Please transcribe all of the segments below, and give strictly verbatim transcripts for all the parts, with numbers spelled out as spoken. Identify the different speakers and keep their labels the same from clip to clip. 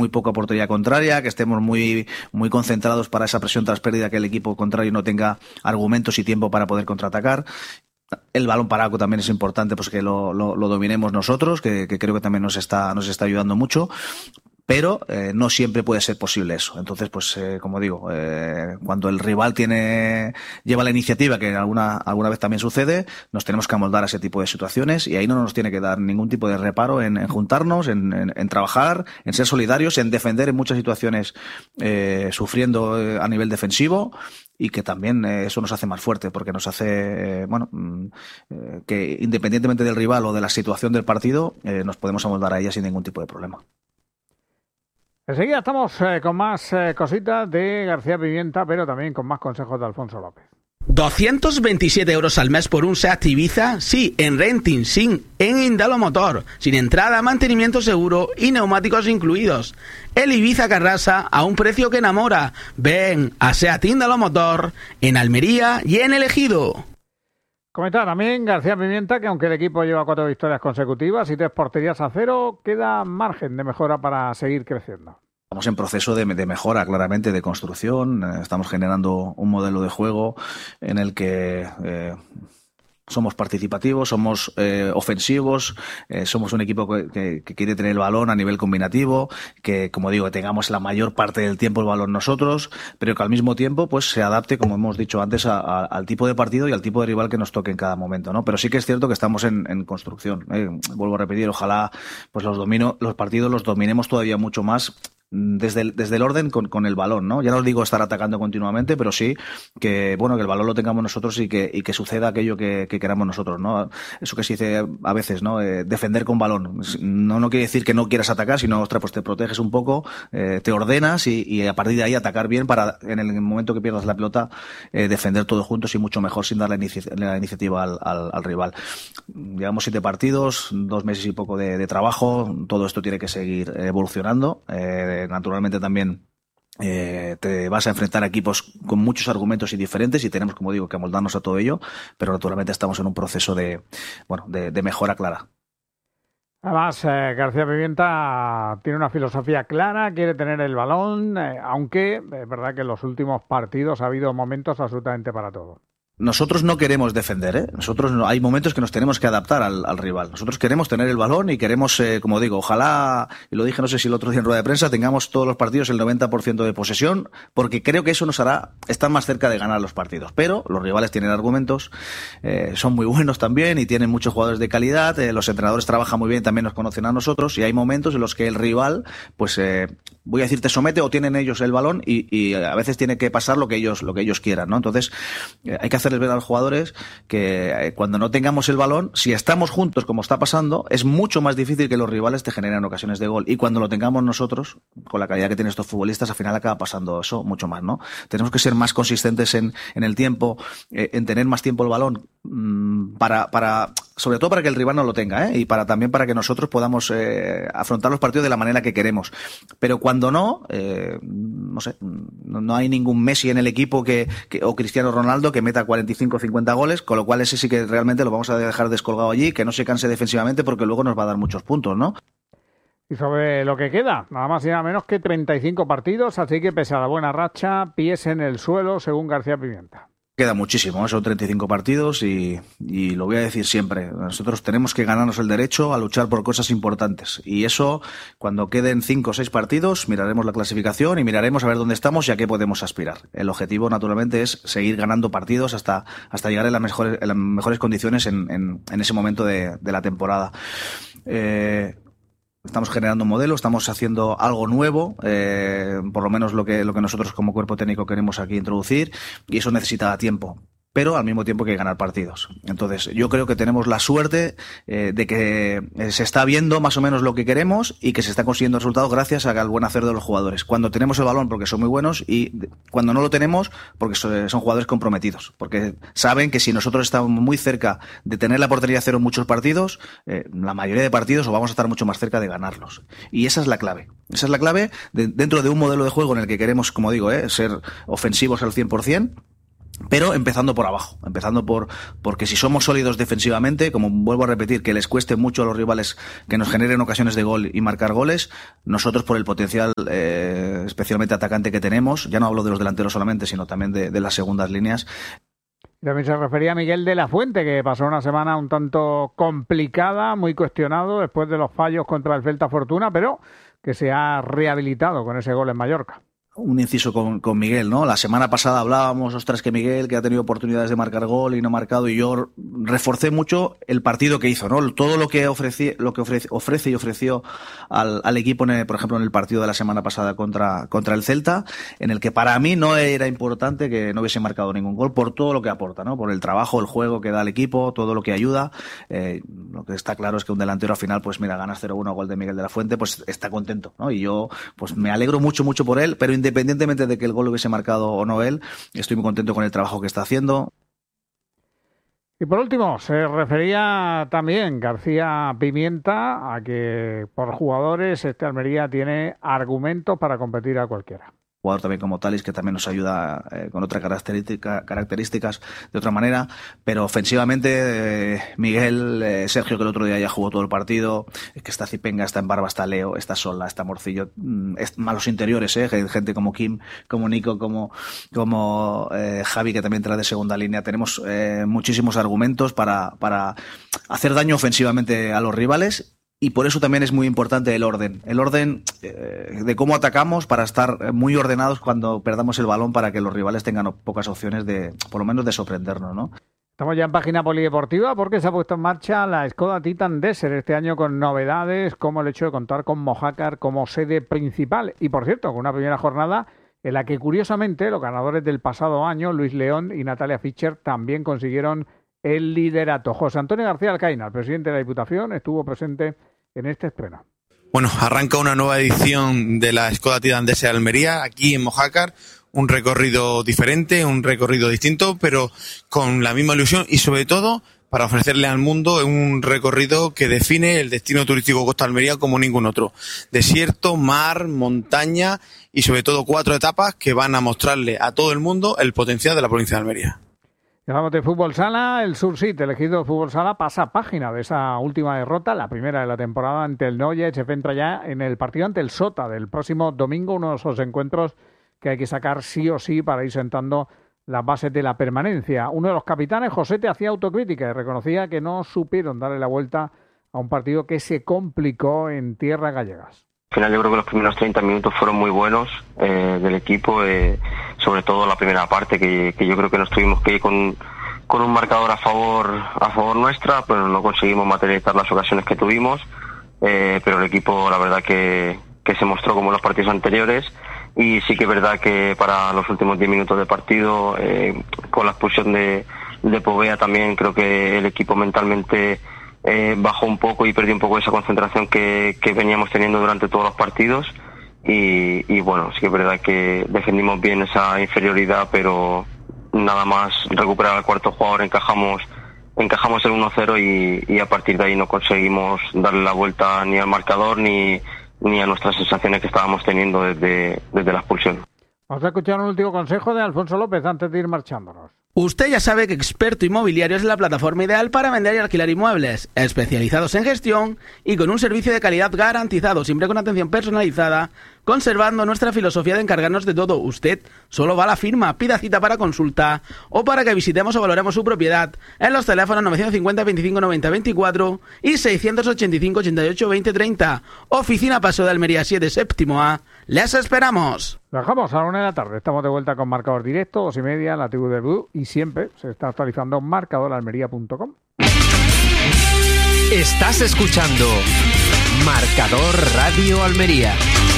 Speaker 1: muy poco a portería contraria, que estemos muy, muy concentrados para esa presión tras pérdida, que el equipo contrario no tenga argumentos y tiempo para poder contraatacar. El balón parado también es importante, pues que lo, lo, lo dominemos nosotros, que, que creo que también nos está, nos está ayudando mucho. Pero eh, no siempre puede ser posible eso. Entonces, pues, eh, como digo, eh, cuando el rival tiene lleva la iniciativa, que alguna alguna vez también sucede, nos tenemos que amoldar a ese tipo de situaciones, y ahí no nos tiene que dar ningún tipo de reparo en, en juntarnos, en, en, en trabajar, en ser solidarios, en defender en muchas situaciones, eh, sufriendo eh, a nivel defensivo, y que también eh, eso nos hace más fuerte, porque nos hace, eh, bueno, eh, que independientemente del rival o de la situación del partido, eh, nos podemos amoldar a ella sin ningún tipo de problema.
Speaker 2: Enseguida estamos eh, con más eh, cositas de García Pimienta, pero también con más consejos de Alfonso López.
Speaker 3: doscientos veintisiete euros al mes por un SEAT Ibiza, sí, en Renting, sin, en Indalo Motor, sin entrada, mantenimiento seguro y neumáticos incluidos. El Ibiza Carrasa a un precio que enamora. Ven a SEAT Indalo Motor en Almería y en El Ejido.
Speaker 2: Comentar también García Pimienta que aunque el equipo lleva cuatro victorias consecutivas y tres porterías a cero, queda margen de mejora para seguir creciendo.
Speaker 1: Estamos en proceso de, de mejora, claramente, de construcción. Estamos generando un modelo de juego en el que eh, somos participativos, somos eh, ofensivos, eh, somos un equipo que, que, que quiere tener el balón a nivel combinativo, que, como digo, tengamos la mayor parte del tiempo el balón nosotros, pero que al mismo tiempo pues se adapte, como hemos dicho antes, a, a, al tipo de partido y al tipo de rival que nos toque en cada momento, ¿no? Pero sí que es cierto que estamos en, en construcción, ¿eh? Vuelvo a repetir, ojalá pues los domino, los partidos los dominemos todavía mucho más desde el, desde el orden con, con el balón, ¿no? Ya no os digo estar atacando continuamente, pero sí que, bueno, que el balón lo tengamos nosotros y que, y que suceda aquello que, que queramos nosotros, ¿no? Eso que se dice a veces, ¿no? Eh, defender con balón. No, no quiere decir que no quieras atacar, sino, ostras, pues te proteges un poco, eh, te ordenas y, y a partir de ahí atacar bien para, en el momento que pierdas la pelota, eh, defender todos juntos y mucho mejor sin dar la, inici la iniciativa al, al, al rival. Llevamos siete partidos, dos meses y poco de, de trabajo, todo esto tiene que seguir evolucionando. Eh, Naturalmente también eh, te vas a enfrentar a equipos con muchos argumentos y diferentes y tenemos, como digo, que amoldarnos a todo ello, pero naturalmente estamos en un proceso de, bueno, de, de mejora clara.
Speaker 2: Además, eh, García Pimienta tiene una filosofía clara, quiere tener el balón, eh, aunque es verdad que en los últimos partidos ha habido momentos absolutamente para todo.
Speaker 1: Nosotros no queremos defender, ¿eh? Nosotros no, hay momentos que nos tenemos que adaptar al, al rival. Nosotros queremos tener el balón y queremos, eh, como digo, ojalá, y lo dije no sé si el otro día en rueda de prensa, tengamos todos los partidos el noventa por ciento de posesión, porque creo que eso nos hará estar más cerca de ganar los partidos. Pero los rivales tienen argumentos, eh, son muy buenos también y tienen muchos jugadores de calidad, eh, los entrenadores trabajan muy bien, también nos conocen a nosotros y hay momentos en los que el rival, pues, eh, voy a decir, te somete o tienen ellos el balón y, y a veces tiene que pasar lo que ellos, lo que ellos quieran, ¿no? Entonces, eh, hay que hacerles ver a los jugadores que eh, cuando no tengamos el balón, si estamos juntos como está pasando, es mucho más difícil que los rivales te generen ocasiones de gol. Y cuando lo tengamos nosotros, con la calidad que tienen estos futbolistas, al final acaba pasando eso mucho más, ¿no? Tenemos que ser más consistentes en, en el tiempo, eh, en tener más tiempo el balón, mmm, para, para, sobre todo para que el rival no lo tenga, ¿eh? Y para también para que nosotros podamos eh, afrontar los partidos de la manera que queremos. Pero cuando no, eh, no sé, no, no hay ningún Messi en el equipo que, que o Cristiano Ronaldo que meta cuarenta y cinco o cincuenta goles, con lo cual ese sí que realmente lo vamos a dejar descolgado allí, que no se canse defensivamente porque luego nos va a dar muchos puntos, ¿no?
Speaker 2: Y sobre lo que queda, nada más y nada menos que treinta y cinco partidos, así que pese a la buena racha, pies en el suelo, según García Pimienta.
Speaker 1: Queda muchísimo, ¿eh? Son treinta y cinco partidos y, y lo voy a decir siempre, nosotros tenemos que ganarnos el derecho a luchar por cosas importantes y eso, cuando queden cinco o seis partidos, miraremos la clasificación y miraremos a ver dónde estamos y a qué podemos aspirar. El objetivo, naturalmente, es seguir ganando partidos hasta, hasta llegar en las mejores, en las mejores condiciones en, en, en ese momento de, de la temporada. Eh, Estamos generando un modelo, estamos haciendo algo nuevo, eh, por lo menos lo que, lo que nosotros como cuerpo técnico queremos aquí introducir, y eso necesita tiempo. Pero al mismo tiempo hay que ganar partidos. Entonces, yo creo que tenemos la suerte eh, de que se está viendo más o menos lo que queremos y que se está consiguiendo resultados gracias al buen hacer de los jugadores. Cuando tenemos el balón porque son muy buenos y cuando no lo tenemos porque son jugadores comprometidos. Porque saben que si nosotros estamos muy cerca de tener la portería cero en muchos partidos, eh, la mayoría de partidos o vamos a estar mucho más cerca de ganarlos. Y esa es la clave. Esa es la clave de, dentro de un modelo de juego en el que queremos, como digo, eh, ser ofensivos al cien por ciento. pero empezando por abajo, empezando por porque si somos sólidos defensivamente, como vuelvo a repetir, que les cueste mucho a los rivales que nos generen ocasiones de gol y marcar goles, nosotros por el potencial eh, especialmente atacante que tenemos, ya no hablo de los delanteros solamente, sino también de, de las segundas líneas.
Speaker 2: También se refería a Miguel de la Fuente, que pasó una semana un tanto complicada, muy cuestionado después de los fallos contra el Celta Fortuna, pero que se ha rehabilitado con ese gol en Mallorca.
Speaker 1: Un inciso con, con Miguel, ¿no? La semana pasada hablábamos, ostras, que Miguel, que ha tenido oportunidades de marcar gol y no ha marcado, y yo reforcé mucho el partido que hizo, ¿no? Todo lo que ofrece, lo que ofrece, ofrece y ofreció al, al equipo, en el, por ejemplo, en el partido de la semana pasada contra, contra el Celta, en el que para mí no era importante que no hubiese marcado ningún gol por todo lo que aporta, ¿no? Por el trabajo, el juego que da al equipo, todo lo que ayuda. Eh, lo que está claro es que un delantero al final, pues mira, ganas cero uno, gol de Miguel de la Fuente, pues está contento, ¿no? Y yo, pues me alegro mucho, mucho por él, pero independientemente de que el gol lo hubiese marcado o no él, estoy muy contento con el trabajo que está haciendo.
Speaker 2: Y por último, se refería también García Pimienta a que por jugadores este Almería tiene argumentos para competir a cualquiera.
Speaker 1: Jugador también como Talis, que también nos ayuda eh, con otras característica, características de otra manera, pero ofensivamente eh, Miguel, eh, Sergio, que el otro día ya jugó todo el partido, es que está Zipenga, está en Barba, está Leo, está Sola, está Morcillo, mm, es, malos interiores, eh, gente como Kim, como Nico, como, como eh, Javi, que también entra de segunda línea. Tenemos eh, muchísimos argumentos para, para hacer daño ofensivamente a los rivales. Y por eso también es muy importante el orden, el orden eh, de cómo atacamos, para estar muy ordenados cuando perdamos el balón, para que los rivales tengan pocas opciones de, por lo menos, de sorprendernos, ¿no?
Speaker 2: Estamos ya en página polideportiva porque se ha puesto en marcha la Skoda Titan Desert este año con novedades como el hecho de contar con Mojácar como sede principal. Y por cierto, con una primera jornada en la que curiosamente los ganadores del pasado año, Luis León y Natalia Fischer, también consiguieron el liderato. José Antonio García Alcaina, el presidente de la Diputación, estuvo presente en este estreno.
Speaker 4: Bueno, arranca una nueva edición de la Skoda Titan Desert Almería, aquí en Mojácar, un recorrido diferente, un recorrido distinto, pero con la misma ilusión y sobre todo para ofrecerle al mundo un recorrido que define el destino turístico Costa Almería como ningún otro. Desierto, mar, montaña y sobre todo cuatro etapas que van a mostrarle a todo el mundo el potencial de la provincia de Almería.
Speaker 2: Hablamos de fútbol sala, el Sursit, elegido de fútbol sala, pasa página de esa última derrota, la primera de la temporada ante el Noya, y se centra ya en el partido ante el Sota del próximo domingo, uno de esos encuentros que hay que sacar sí o sí para ir sentando las bases de la permanencia. Uno de los capitanes, Josete, hacía autocrítica y reconocía que no supieron darle la vuelta a un partido que se complicó en tierras gallegas.
Speaker 5: Al final yo creo que los primeros treinta minutos fueron muy buenos eh, del equipo, eh, sobre todo la primera parte, que, que yo creo que nos tuvimos que ir con, con un marcador a favor a favor nuestra, pero no conseguimos materializar las ocasiones que tuvimos, eh, pero el equipo la verdad que, que se mostró como en los partidos anteriores, y sí que es verdad que para los últimos diez minutos de partido, eh, con la expulsión de, de Povea también creo que el equipo mentalmente Eh, bajó un poco y perdió un poco esa concentración que, que veníamos teniendo durante todos los partidos y, y bueno, sí que es verdad que defendimos bien esa inferioridad, pero nada más recuperar al cuarto jugador encajamos encajamos el uno cero y, y a partir de ahí no conseguimos darle la vuelta ni al marcador ni, ni a nuestras sensaciones que estábamos teniendo desde, desde la expulsión.
Speaker 2: Vamos a escuchar un último consejo de Alfonso López antes de ir marchándonos.
Speaker 3: Usted ya sabe que Experto Inmobiliario es la plataforma ideal para vender y alquilar inmuebles, especializados en gestión y con un servicio de calidad garantizado, siempre con atención personalizada, conservando nuestra filosofía de encargarnos de todo. Usted solo va a la firma, pida cita para consulta o para que visitemos o valoremos su propiedad en los teléfonos novecientos cincuenta, veinticinco, noventa, veinticuatro y seiscientos ochenta y cinco, ochenta y ocho, veinte, treinta. Oficina Paseo de Almería siete, séptimo A. ¡Les esperamos!
Speaker 2: Lo dejamos a la una de la tarde. Estamos de vuelta con marcador directo, dos y media, la T V de Blue, y siempre se está actualizando marcador almería punto com.
Speaker 6: Estás escuchando Marcador Radio Almería.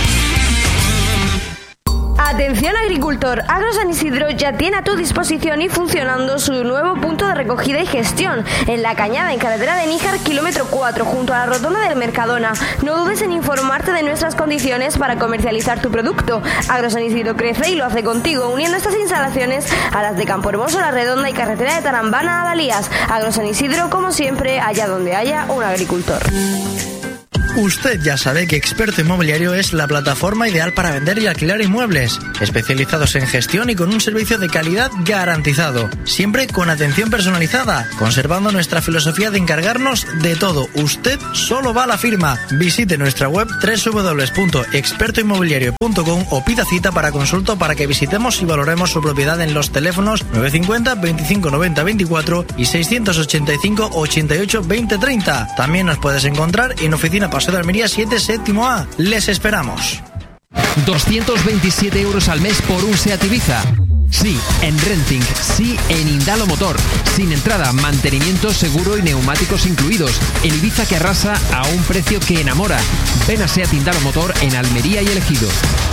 Speaker 7: Atención agricultor, Agro San Isidro ya tiene a tu disposición y funcionando su nuevo punto de recogida y gestión en La Cañada, en carretera de Níjar, kilómetro cuatro, junto a la rotonda del Mercadona. No dudes en informarte de nuestras condiciones para comercializar tu producto. Agro San Isidro crece y lo hace contigo, uniendo estas instalaciones a las de Campo Hermoso, La Redonda y carretera de Tarambana a Dalías. Agro San Isidro, como siempre, allá donde haya un agricultor.
Speaker 8: Usted ya sabe que Experto Inmobiliario es la plataforma ideal para vender y alquilar inmuebles, especializados en gestión y con un servicio de calidad garantizado, siempre con atención personalizada, conservando nuestra filosofía de encargarnos de todo. Usted solo va a la firma. Visite nuestra web doble u doble u doble u punto experto inmobiliario punto com o pida cita para consulta para que visitemos y valoremos su propiedad en los teléfonos nueve cinco cero, veinticinco noventa veinticuatro y seiscientos ochenta y cinco ochenta y ocho veinte treinta. También nos puedes encontrar en Oficina Paseo de Almería siete, séptimo A. Les esperamos.
Speaker 6: doscientos veintisiete euros al mes por un SEAT Ibiza. Sí, en Renting, sí, en Indalo Motor. Sin entrada, mantenimiento, seguro y neumáticos incluidos. El Ibiza que arrasa a un precio que enamora. Ven a SEAT Indalo Motor en Almería y El Ejido.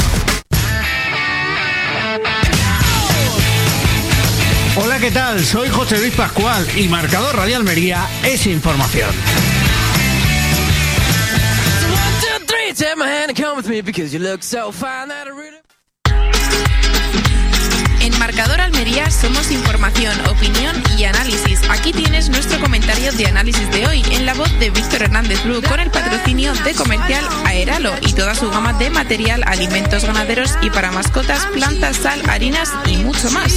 Speaker 2: Hola, ¿qué tal? Soy José Luis Pascual y Marcador Radio Almería es información.
Speaker 9: En Marcador Almería somos información, opinión y análisis. Aquí tienes nuestro comentario de análisis de hoy en la voz de Víctor Hernández Bru, con el patrocinio de Comercial Aeralo y toda su gama de material, alimentos ganaderos y para mascotas, plantas, sal, harinas y mucho más.